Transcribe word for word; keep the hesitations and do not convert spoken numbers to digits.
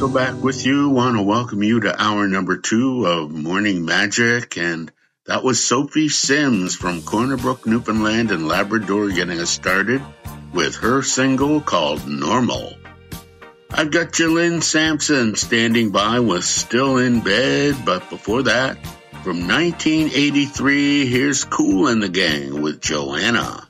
Michael back with you. Want to welcome you to hour number two of Morning Magic. And that was Sophie Sims from Corner Brook, Newfoundland and Labrador getting us started with her single called Normal. I've got Jolynn Sampson standing by with Still in Bed. But before that, from nineteen eighty-three, here's Kool and the Gang with Joanna.